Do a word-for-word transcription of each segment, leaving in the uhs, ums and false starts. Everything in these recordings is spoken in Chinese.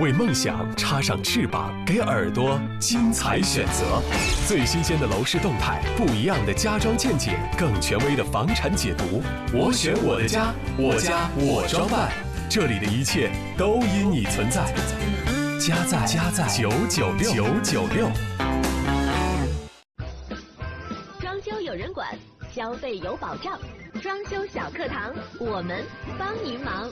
为梦想插上翅膀，给耳朵精彩选择。最新鲜的楼市动态，不一样的家装见解，更权威的房产解读。我选我的家，我家我装扮，这里的一切都因你存在。家在家在九九六九九六。 装修有人管，消费有保障。装修小课堂，我们帮您忙。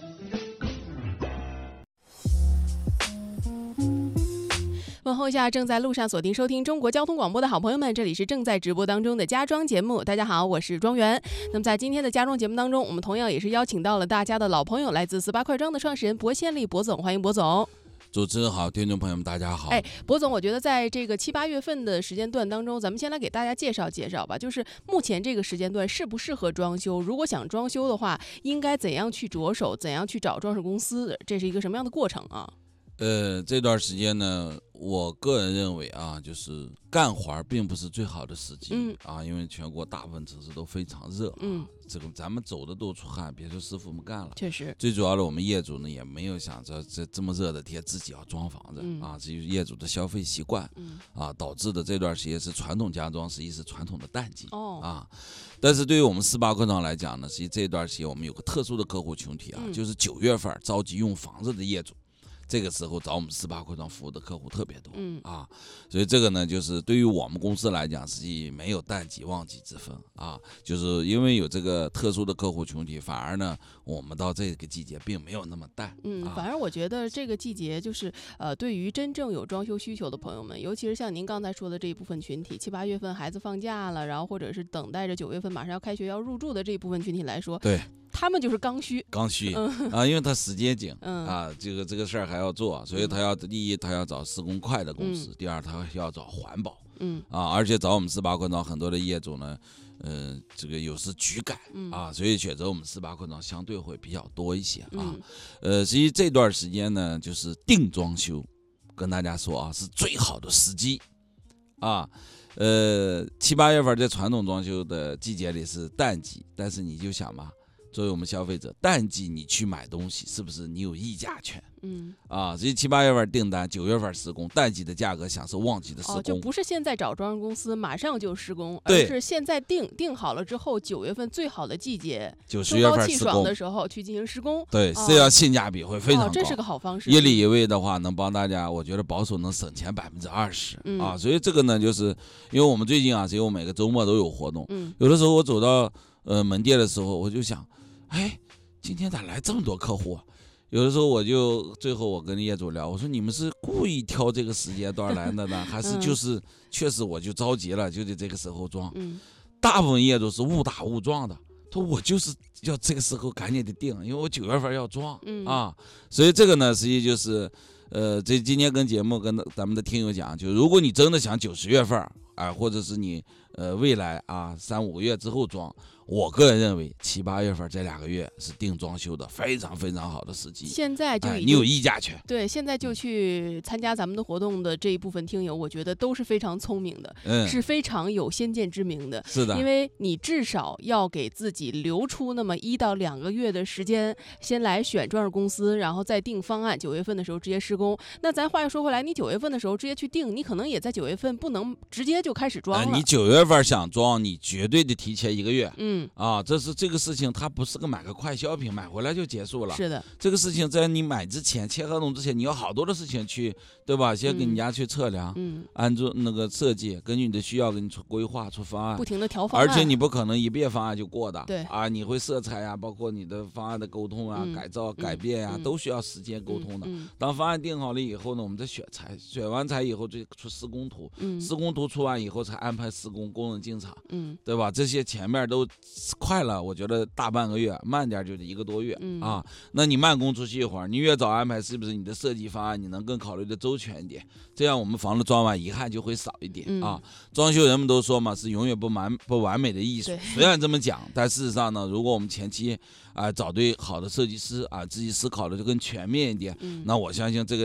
问候一下正在路上锁定收听中国交通广播的好朋友们，这里是正在直播当中的家装节目。大家好，我是庄园。那么在今天的家装节目当中，我们同样也是邀请到了大家的老朋友，来自四八快装的创始人薄宪利薄总，欢迎薄总。 主持人好，听众朋友们大家好。 哎，薄总，我觉得在这个七八月份的时间段当中，咱们先来给大家介绍介绍吧，就是目前这个时间段适不适合装修？如果想装修的话，应该怎样去着手？怎样去找装饰公司？这是一个什么样的过程啊？ 呃，这段时间呢，我个人认为啊，就是干活并不是最好的时机、 嗯、 啊，因为全国大部分城市都非常热、啊，嗯，这个咱们走的都出汗，别说师傅们干了， 确实， 最主要的我们业主呢也没有想着这这么热的天自己要装房子、 嗯、 啊，这就是业主的消费习惯、嗯、啊，导致的这段时间是传统家装实际是传统的淡季、哦、啊，但是对于我们四八快装来讲呢，实际这段时间我们有个特殊的客户群体啊，嗯、就是九月份着急用房子的业主。这个时候找我们四八快装服务的客户特别多，嗯啊，所以这个呢，就是对于我们公司来讲，实际没有淡季旺季之分啊，就是因为有这个特殊的客户群体，反而呢，我们到这个季节并没有那么淡， 嗯，啊、反而我觉得这个季节就是呃，对于真正有装修需求的朋友们，尤其是像您刚才说的这一部分群体，七八月份孩子放假了，然后或者是等待着九月份马上要开学要入住的这一部分群体来说， 对。 他们就是刚需， 刚需、嗯、啊，因为他时间紧、嗯、啊，这个这个事儿还要做，所以他要第一他要找施工快的公司，嗯、第二他要找环保，嗯啊，而且找我们四八快装很多的业主呢，呃，这个有时局赶、嗯、啊，所以选择我们四八快装相对会比较多一些啊，嗯、呃，实际这段时间呢，就是定装修，跟大家说啊，是最好的时机啊。呃，七八月份在传统装修的季节里是淡季，但是你就想吧。作为我们消费者，淡季你去买东西，是不是你有议价权？嗯啊，所以七八月份订单，九月份施工，淡季的价格享受旺季的施工。 哦，就不是现在找装饰公司马上就施工，而是现在定定好了之后，九月份最好的季节， 九十月份气爽的时候去进行施工。 对， 哦、 这样性价比会非常高。 哦，这是个好方式。 一里一位的话，能帮大家，我觉得保守能省钱百分之二十啊。所以这个呢，就是因为我们最近啊，只有每个周末都有活动，嗯，有的时候我走到呃门店的时候，我就想，哎。今天咋来这么多客户啊？有的时候我就最后我跟业主聊，我说你们是故意挑这个时间段来的呢，还是就是确实我就着急了，就得这个时候装。嗯、大部分业主是误打误撞的，说我就是要这个时候赶紧得定，因为我九月份要装、嗯、啊。所以这个呢，实际就是呃，这今天跟节目跟咱们的听友讲，就如果你真的想九十月份啊、呃，或者是你呃未来啊三五个月之后装。我个人认为七八月份这两个月是定装修的非常非常好的时机。 现在就、哎、 你有议价权。 对，现在就去参加咱们的活动的这一部分听友，我觉得都是非常聪明的，嗯、是非常有先见之明的。 是的， 因为你至少要给自己留出那么一到两个月的时间，先来选装饰公司，然后再定方案。九月份的时候直接施工。那咱话又说回来，你九月份的时候直接去定，你可能也在九月份不能直接就开始装了。 呃、你九月份想装，你绝对得提前一个月。 嗯。 啊，这是这个事情，它不是个买个快消品，买回来就结束了。 是的， 这个事情在你买之前签合同之前，你有好多的事情去，对吧？先给你家去测量，嗯，按照那个设计，根据你的需要给你出规划出方案， 不停的调方案， 而且你不可能一遍方案就过的， 对啊，你会色彩啊，包括你的方案的沟通啊、 嗯、 改造、改变啊， 嗯、 都需要时间沟通的。 嗯嗯、 当方案定好了以后呢，我们再选材，选完材以后就出施工图， 嗯、 施工图出完以后才安排施工，工人进场， 嗯， 对吧？这些前面都快了。我觉得大半个月，慢点就得一个多月、 嗯、 啊。那你慢工出细活，你越早安排，是不是你的设计方案你能更考虑的周全一点？这样我们房子装完遗憾就会少一点、嗯、啊。装修人们都说嘛，是永远不完不完美的艺术。虽然这么讲，但事实上呢，如果我们前期啊、呃、找对好的设计师啊，自己思考的就更全面一点，嗯、那我相信这个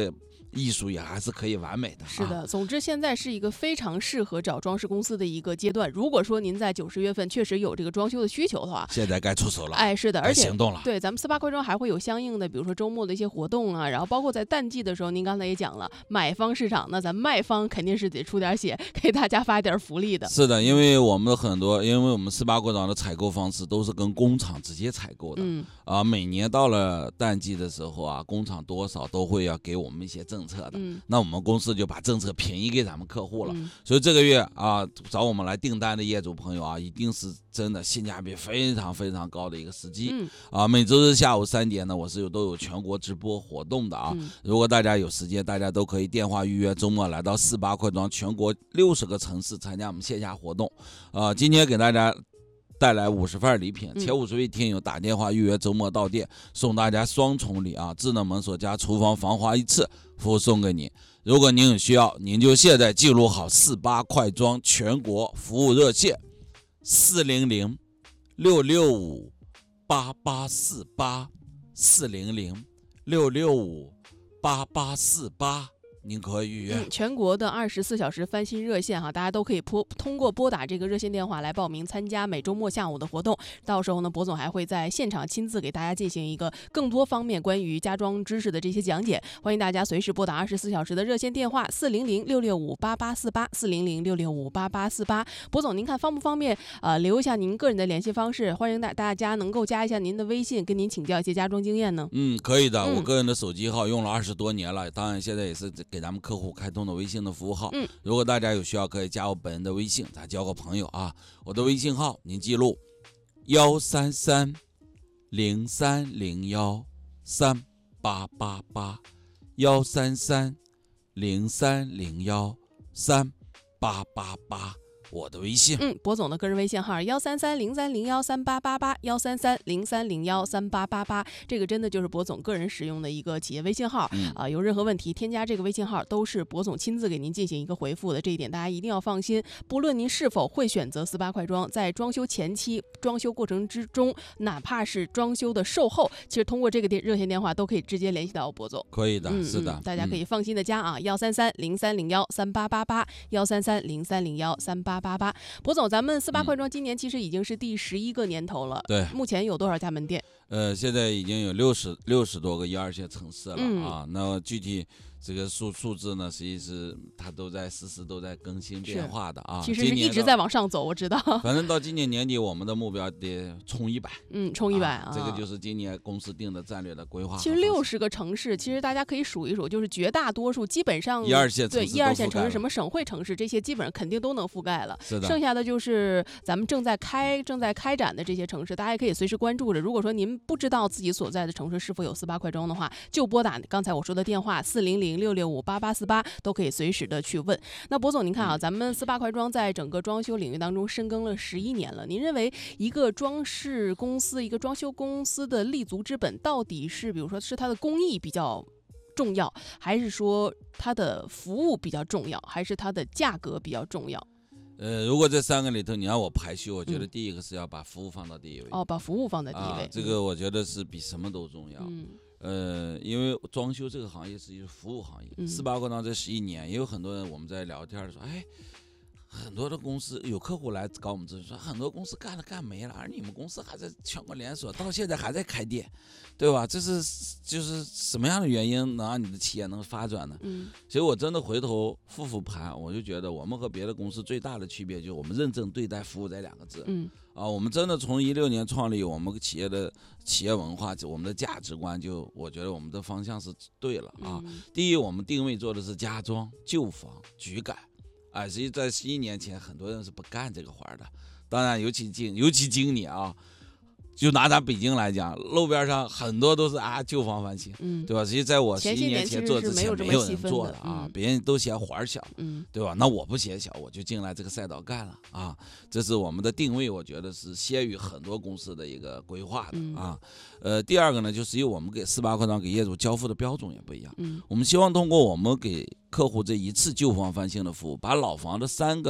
艺术也还是可以完美的。 是的， 啊、 总之现在是一个非常适合找装饰公司的一个阶段。如果说您在九十月份确实有这个装修的需求的话， 现在该出手了。 哎，是的，而且行动了。 对，咱们四八快装还会有相应的，比如说周末的一些活动啊，然后包括在淡季的时候，您刚才也讲了，买方市场，那咱卖方肯定是得出点血，给大家发点福利的。 是的，因为我们很多，因为我们四八快装的采购方式都是跟工厂直接采购的。 嗯啊，每年到了淡季的时候啊，工厂多少都会要给我们一些政策的。 嗯， 那我们公司就把政策便宜给咱们客户了。 嗯、 所以这个月啊，找我们来订单的业主朋友啊，一定是真的性价比非常非常高的一个时机。 嗯、 啊，每周日下午三点呢，我是有都有全国直播活动的啊。 嗯、 如果大家有时间，大家都可以电话预约，周末来到四八快装全国六十个城市参加我们线下活动。啊，今天给大家带来五十份礼品，前五十位听友打电话预约周末到店，送大家双重礼啊，智能门锁加厨房防滑一次，服务送给你。如果您有需要，您就现在记录好四八快装全国服务热线四零零六六五八八四八四零零六六五八八四八。您可以预约、 嗯、全国的二十四小时翻新热线哈，大家都可以拨通过拨打这个热线电话来报名参加每周末下午的活动。到时候呢，博总还会在现场亲自给大家进行一个更多方面关于家装知识的这些讲解。欢迎大家随时拨打二十四小时的热线电话四零零六六五八八四八四零零六六五八八四八。博总，您看方不方便？呃，留一下您个人的联系方式，欢迎大大家能够加一下您的微信，跟您请教一些家装经验呢。 嗯，可以的。 嗯、 我个人的手机号用了二十多年了，当然现在也是给咱们客户开通的微信的服务号。 嗯， 如果大家有需要，可以加我本人的微信，咱交个朋友啊。我的微信号您记录：幺三三零三零幺三八八八，幺三三零三零幺三八八八。我的微信， 嗯，博总的个人微信号幺三三零三零幺三八八八，幺三三零三零幺三八八八，这个真的就是博总个人使用的一个企业微信号啊、 嗯呃，有任何问题添加这个微信号都是博总亲自给您进行一个回复的，这一点大家一定要放心。不论您是否会选择四八快装，在装修前期、装修过程之中，哪怕是装修的售后，其实通过这个电热线电话都可以直接联系到博总。 可以的， 嗯、 是的、 嗯，大家可以放心的加啊，幺三三零三零幺三八八八，幺三三零三零幺三八八八。博总，咱们四八快装今年其实已经是第十一个年头了， 对， 目前有多少家门店？ 呃，现在已经有六十六十多个一二线城市了、 嗯、 啊。那具体这个数数字呢，实际是它都在实时都在更新变化的啊。 其实是一直在往上走，我知道。 反正到今年年底，我们的目标得冲一百。 嗯，冲一百啊， 这个就是今年公司定的战略的规划。 其实六十个城市，其实大家可以数一数，就是绝大多数基本上一二线城市对一二线城市，什么省会城市这些基本上肯定都能覆盖了。 是的。 剩下的就是咱们正在开正在开展的这些城市，大家可以随时关注着。如果说您不知道自己所在的城市是否有四八快装的话，就拨打刚才我说的电话四零零六六五八八四八，都可以随时的去问。那博总，您看啊，咱们四八快装在整个装修领域当中深耕了十一年了，您认为一个装饰公司、一个装修公司的立足之本，到底是比如说是它的工艺比较重要，还是说它的服务比较重要，还是它的价格比较重要？ 呃，如果这三个里头你让我排序，我觉得第一个是要把服务放到第一位。 哦，把服务放在第一位， 啊、这个我觉得是比什么都重要。 嗯。 呃，因为装修这个行业是一个服务行业，四八快装这十一年，也有很多人我们在聊天的时候，哎，很多的公司有客户来搞我们咨询说，很多公司干了干没了，而你们公司还在全国连锁，到现在还在开店，对吧？这是就是什么样的原因能让你的企业能发展呢？ 嗯， 所以我真的回头复复盘，我就觉得我们和别的公司最大的区别就是我们认真对待服务这两个字。 嗯。 啊，我们真的从一六年创立我们企业的企业文化，我们的价值观，就我觉得我们的方向是对了啊。 嗯、 第一，我们定位做的是家装、旧房、举改，哎，实际在十一年前，很多人是不干这个活的。当然，尤其今尤其今年啊，就拿咱北京来讲，路边上很多都是啊旧房翻新， 嗯， 对吧？实际在我十一年前做之前，没有人做的啊， 嗯、 别人都嫌活小， 嗯， 对吧？那我不嫌小，我就进来这个赛道干了啊。这是我们的定位，我觉得是先于很多公司的一个规划的啊。嗯、呃，第二个呢，就是因为我们给四八快装给业主交付的标准也不一样， 嗯， 我们希望通过我们给客户这一次旧房翻新的服务，把老房的三个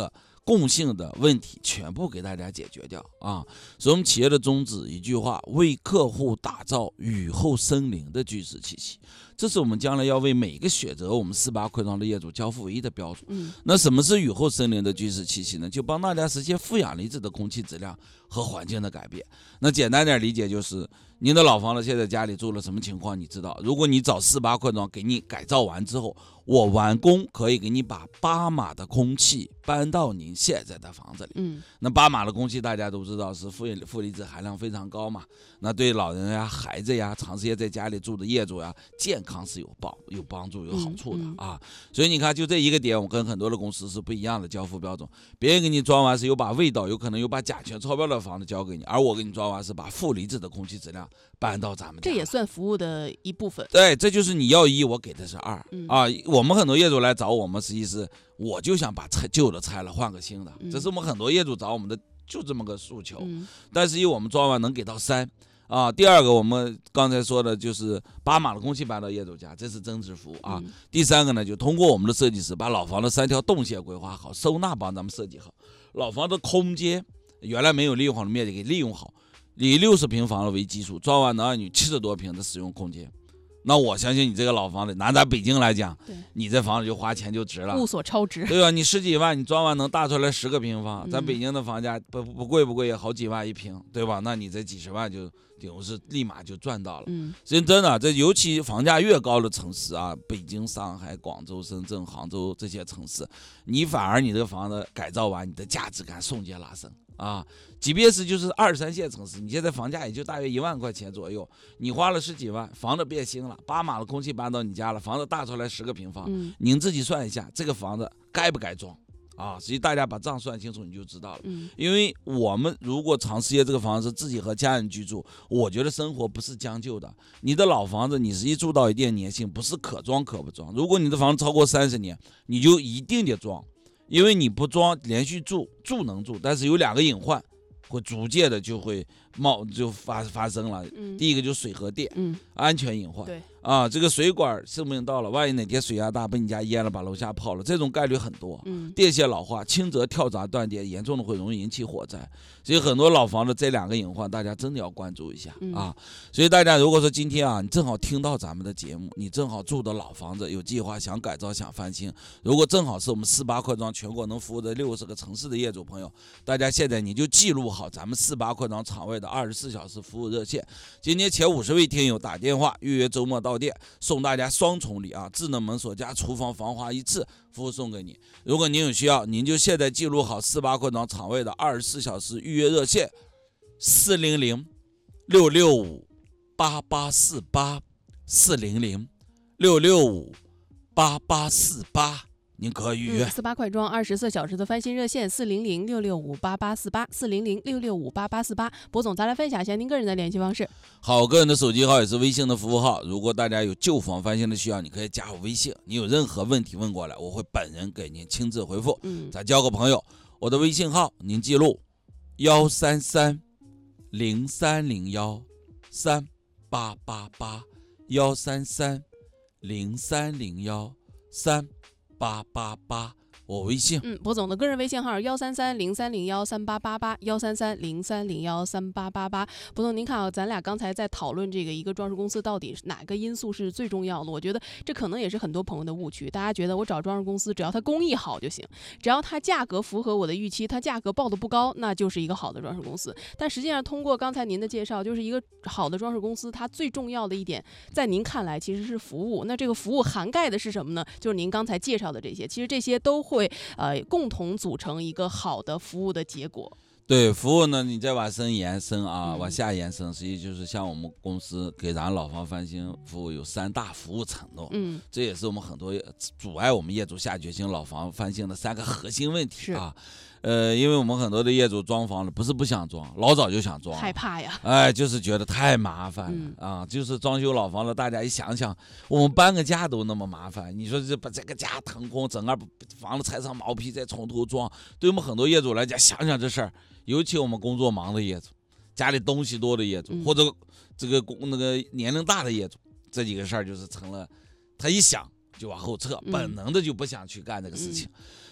共性的问题全部给大家解决掉啊！所以我们企业的宗旨一句话：为客户打造雨后生灵的居室气息。这是我们将来要为每一个选择我们四八馈庄的业主交付唯一的标准。嗯，那什么是雨后生灵的居室气息呢？就帮大家实现负氧离子的空气质量和环境的改变。那简单点理解就是，您的老房子现在家里住了什么情况？你知道，如果你找四八馈庄给你改造完之后，我完工可以给你把八码的空气搬到您现在的房子里。嗯，那八码的空气大家都知道是负负离子含量非常高嘛，那对老人呀、孩子呀、长时间在家里住的业主呀，健康是有帮有帮助、有好处的、嗯嗯、啊。所以你看，就这一个点，我跟很多的公司是不一样的交付标准。别人给你装完是有把味道，有可能有把甲醛超标的房子交给你，而我给你装完是把负离子的空气质量搬到咱们家。 这也算服务的一部分。 对，这就是你要一，我给的是二、嗯、啊。我们很多业主来找我们，实际是我就想把拆旧的拆了，换个新的、嗯，这是我们很多业主找我们的就这么个诉求。嗯、但是因为我们装完能给到三啊。第二个，我们刚才说的就是八码的空气搬到业主家，这是增值服务啊。嗯、第三个呢，就通过我们的设计师把老房的三条动线规划好，收纳帮咱们设计好，老房的空间原来没有利用好的面积给利用好，以六十平方为基础，装完能让你七十多平的使用空间。那我相信你这个老房子，拿咱北京来讲，你这房子就花钱就值了， 物所超值， 对吧？你十几万，你装完能大出来十个平方，咱北京的房价不不贵不贵也好几万一平，对吧？那你这几十万就顶多是立马就赚到了。嗯，所以真的，这尤其房价越高的城市啊，北京、上海、广州、深圳、杭州这些城市，你反而你这个房子改造完，你的价值感瞬间拉升。啊，即便是就是二三线城市，你现在房价也就大约一万块钱左右，你花了十几万，房子变新了，八码的空气搬到你家了，房子大出来十个平方，嗯、您自己算一下，这个房子该不该装啊？实际大家把账算清楚，你就知道了。嗯、因为我们如果长时间这个房子是自己和家人居住，我觉得生活不是将就的。你的老房子，你实际住到一定年限，不是可装可不装。如果你的房子超过三十年，你就一定得装。因为你不装连续住住能住，但是有两个隐患会逐渐的就会冒就发发生了、嗯、第一个就是水和电、嗯、安全隐患。对啊，这个水管寿命到了，万一哪天水压大被你家淹了，把楼下泡了，这种概率很多。嗯，电线老化，轻则跳闸断电，严重的会容易引起火灾。所以很多老房子这两个隐患，大家真的要关注一下、嗯、啊。所以大家如果说今天啊，你正好听到咱们的节目，你正好住的老房子有计划想改造想翻新，如果正好是我们四八馈庄全国能服务的六十个城市的业主朋友，大家现在你就记录好咱们四八馈庄场外的二十四小时服务热线。今天前五十位听友打电话预约周末到店，送大家双重礼啊，智能门锁加厨房防滑一次服务送给你。如果您有需要，您就现在记录好四八馈庄场外的二十四小时预约热线四零零六六五八八四八四零零六六五八八四八。您可以预约、 嗯、四八快装二十四小时的翻新热线四零零六六五八八四八四零零六六五八八四八。博总，咱来分享一下您个人的联系方式。 好，个人的手机号也是微信的服务号。如果大家有旧房翻新的需要，你可以加我微信。你有任何问题问过来，我会本人给您亲自回复。嗯，咱交个朋友，我的微信号您记录幺三三零三零幺三八八八幺三三零三零幺三。八八八，我微信。 嗯，博总的个人微信号幺三三零三零幺三八八八幺三三零三零幺三八八八。博总，您看啊，咱俩刚才在讨论这个一个装饰公司到底哪个因素是最重要的？我觉得这可能也是很多朋友的误区。大家觉得我找装饰公司，只要它工艺好就行，只要它价格符合我的预期，它价格报的不高，那就是一个好的装饰公司。但实际上，通过刚才您的介绍，就是一个好的装饰公司，它最重要的一点，在您看来其实是服务。那这个服务涵盖的是什么呢？就是您刚才介绍的这些，其实这些都会呃共同组成一个好的服务的结果。 对，服务呢，你再往深延伸啊，往下延伸，实际就是像我们公司给咱老房翻新服务有三大服务承诺，嗯，这也是我们很多阻碍我们业主下决心老房翻新的三个核心问题啊。呃，因为我们很多的业主装房了，不是不想装，老早就想装， 害怕呀， 哎，就是觉得太麻烦了、嗯、啊，就是装修老房子，大家一想想，我们搬个家都那么麻烦，你说这把这个家腾空，整个房子拆上毛坯再从头装，对我们很多业主来讲，想想这事儿，尤其我们工作忙的业主，家里东西多的业主，嗯、或者这个那个年龄大的业主，这几个事儿就是成了，他一想就往后撤，本能的就不想去干这个事情。嗯嗯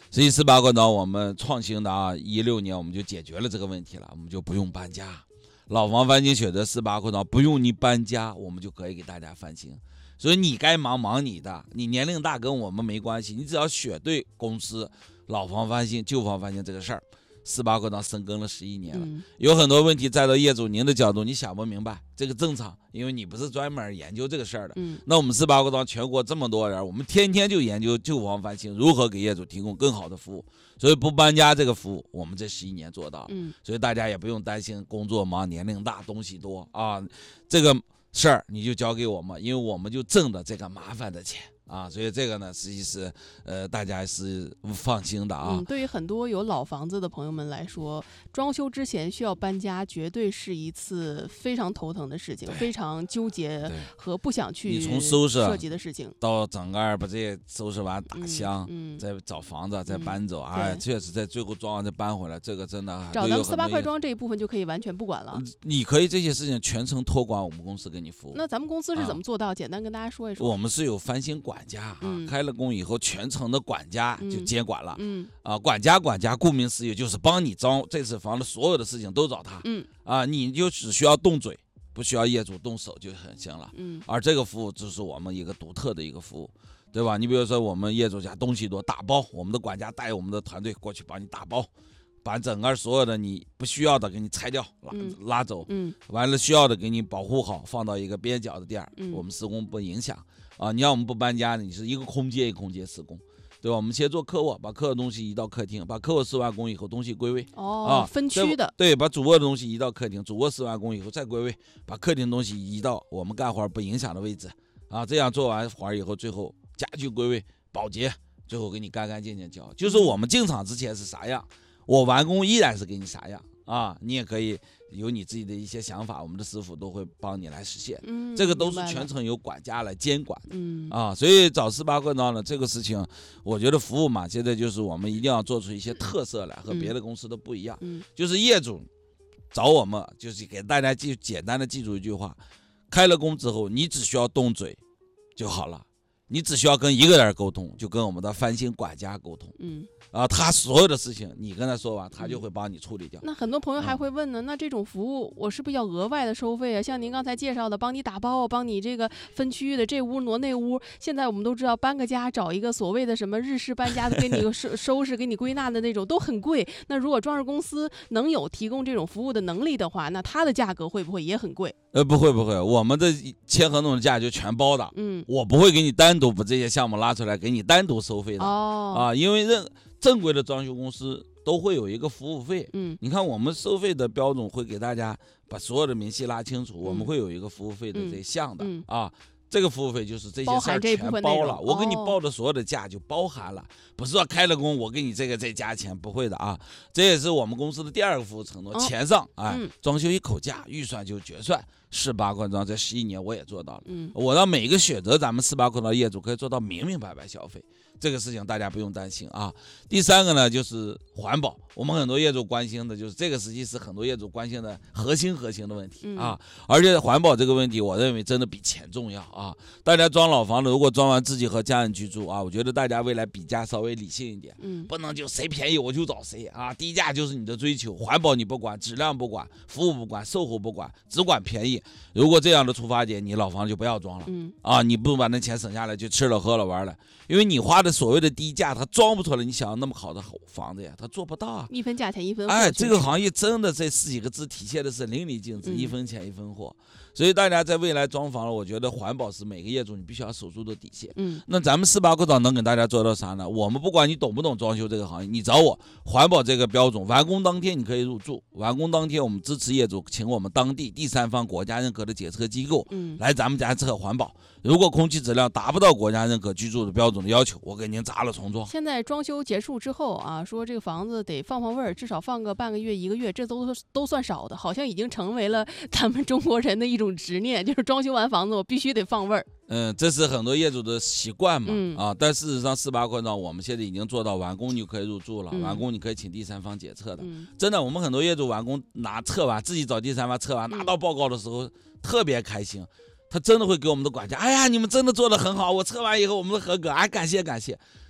所以四八过招我们创新的啊，一六年我们就解决了这个问题了，我们就不用搬家。老房翻新选择四八过招，不用你搬家，我们就可以给大家翻新。所以你该忙忙你的，你年龄大跟我们没关系，你只要选对公司，老房翻新、旧房翻新这个事儿，四八过招深耕了十一年了，嗯、有很多问题站到业主您的角度，你想不明白，这个正常，因为你不是专门研究这个事儿的。嗯、那我们四八过招全国这么多人，我们天天就研究旧房翻新如何给业主提供更好的服务，所以不搬家这个服务，我们这十一年做到了。嗯、所以大家也不用担心工作忙、年龄大、东西多啊，这个事儿你就交给我们，因为我们就挣的这个麻烦的钱啊，所以这个呢，实际是呃大家是放心的啊。 嗯，对于很多有老房子的朋友们来说，装修之前需要搬家，绝对是一次非常头疼的事情，非常纠结和不想去设计的事情。 到整个把这些收拾完打箱，嗯嗯、再找房子，再搬走，哎、嗯，确实在最后装完再搬回来，这个真的找咱们四八快装这一部分就可以完全不管了。 你可以这些事情全程托管我们公司给你服务。 那咱们公司是怎么做到？啊、简单跟大家说一说。 我们是有翻新管家啊，嗯、开了工以后，全程的管家就接管了。嗯啊，管家管家，顾名思义就是帮你装这次房的所有的事情都找他。嗯啊，你就只需要动嘴，不需要业主动手就很行了。嗯，而这个服务就是我们一个独特的一个服务，对吧？你比如说我们业主家东西多，打包，我们的管家带我们的团队过去帮你打包。把整个所有的你不需要的给你拆掉拉、嗯、拉走，嗯，完了需要的给你保护好，放到一个边角的店儿，嗯、我们施工不影响啊。你要我们不搬家，你是一个空间一个空间施工，对吧？我们先做客卧，把客卧东西移到客厅，把客卧施完工以后东西归位， 哦，啊、分区的， 对，把主卧的东西移到客厅，主卧施完工以后再归位，把客厅东西移到我们干活不影响的位置，啊，这样做完活以后，最后家具归位保洁，最后给你干干净净交。就是我们进场之前是啥样，我完工依然是给你啥样啊，你也可以有你自己的一些想法，我们的师傅都会帮你来实现。嗯，这个都是全程由管家来监管的。嗯啊，所以找四八过招呢，这个事情，我觉得服务嘛，现在就是我们一定要做出一些特色来，和别的公司都不一样。嗯，就是业主找我们，就是给大家记简单的记住一句话：开了工之后，你只需要动嘴就好了。你只需要跟一个人沟通，就跟我们的翻新管家沟通。嗯，啊，他所有的事情你跟他说完，他就会帮你处理掉。 那很多朋友还会问呢，嗯、那这种服务我是不是要额外的收费啊？像您刚才介绍的，帮你打包，帮你这个分区域的这屋挪那屋。现在我们都知道，搬个家找一个所谓的什么日式搬家的，给你收收拾、给你归纳的那种都很贵。那如果装饰公司能有提供这种服务的能力的话，那它的价格会不会也很贵？ 呃，不会不会，我们的签合同的价就全包的。嗯，我不会给你单独把这些项目拉出来给你单独收费的。哦，啊，因为任正规的装修公司都会有一个服务费。嗯，你看我们收费的标准会给大家把所有的明细拉清楚，嗯、我们会有一个服务费的这项的。嗯嗯、啊。这个服务费就是这些事儿全包了，我给你报的所有的价就包含了，不是说开了工我给你这个再加钱，不会的啊。这也是我们公司的第二个服务承诺，钱上哎，嗯、装修一口价，预算就决算。四八过招这十一年我也做到了，嗯、我让每一个选择咱们四八过招业主可以做到明明白白消费，这个事情大家不用担心啊。第三个呢就是环保，我们很多业主关心的就是这个，实际是很多业主关心的核心核心的问题啊。嗯、而且环保这个问题，我认为真的比钱重要啊。大家装老房子，如果装完自己和家人居住啊，我觉得大家未来比价稍微理性一点，嗯、不能就谁便宜我就找谁啊，低价就是你的追求，环保你不管，质量不管，服务不管，售后不管，只管便宜。如果这样的出发点，你老房就不要装了，嗯、啊，你不把那钱省下来就吃了喝了玩了，因为你花的所谓的低价，它装不出来你想要那么好的房子呀，它做不到啊。 一分价钱一分货。 哎，这个行业真的这四几个字体现的是淋漓尽致，嗯、一分钱一分货。所以大家在未来装房了，我觉得环保是每个业主你必须要守住的底线。嗯，那咱们四八过招能给大家做到啥呢？我们不管你懂不懂装修这个行业，你找我，环保这个标准，完工当天你可以入住，完工当天我们支持业主请我们当地第三方国家认可的检测机构，嗯，来咱们家测环保。如果空气质量达不到国家认可居住的标准的要求，我给您砸了重装。 现在装修结束之后啊，说这个房子得放放味儿，至少放个半个月一个月，这都都算少的，好像已经成为了咱们中国人的一种执念，就是装修完房子我必须得放味儿。 嗯，这是很多业主的习惯嘛，嗯、啊，但事实上四八过招我们现在已经做到完工你就可以入住了，嗯、完工你可以请第三方检测的，嗯、真的，我们很多业主完工拿测完自己找第三方测完拿到报告的时候、嗯、特别开心，他真的会给我们的管家，哎呀，你们真的做得很好，我测完以后我们的合格，哎，感谢感谢。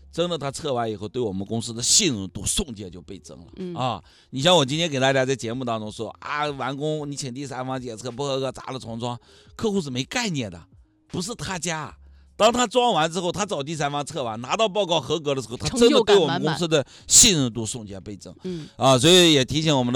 真的他测完以后，对我们公司的信任度瞬间就倍增了、 嗯、 啊！你像我今天给大家在节目当中说啊，完工你请第三方检测不合格砸了重装，客户是没概念的，不是他家。当他装完之后，他找第三方测完，拿到报告合格的时候，他真的对我们公司的信任度瞬间倍增。嗯啊，所以也提醒我们的。